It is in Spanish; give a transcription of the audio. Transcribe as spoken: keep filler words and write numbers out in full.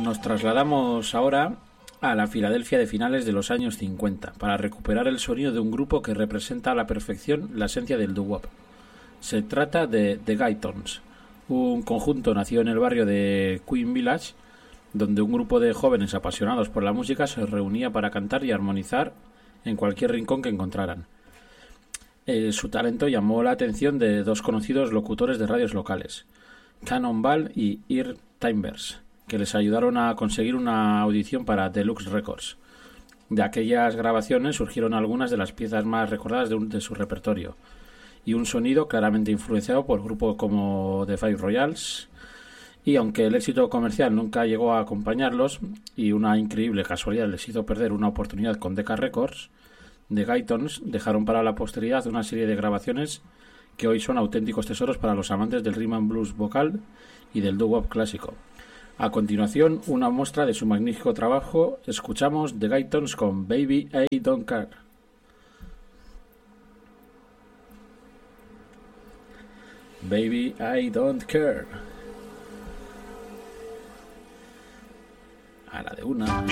Nos trasladamos ahora a la Filadelfia de finales de los años cincuenta para recuperar el sonido de un grupo que representa a la perfección la esencia del doo-wop. Se trata de The Guytons, un conjunto nacido en el barrio de Queen Village, donde un grupo de jóvenes apasionados por la música se reunía para cantar y armonizar en cualquier rincón que encontraran. Eh, su talento llamó la atención de dos conocidos locutores de radios locales, Cannonball y Earl Timbers, que les ayudaron a conseguir una audición para Deluxe Records. De aquellas grabaciones surgieron algunas de las piezas más recordadas de, un, de su repertorio, y un sonido claramente influenciado por grupos como The Five Royals. Y aunque el éxito comercial nunca llegó a acompañarlos y una increíble casualidad les hizo perder una oportunidad con Decca Records, The Guytons dejaron para la posteridad una serie de grabaciones que hoy son auténticos tesoros para los amantes del rhythm and blues vocal y del doo-wop clásico. A continuación, una muestra de su magnífico trabajo. Escuchamos The Guytons con Baby I Don't Care. Baby I Don't Care. A la de una.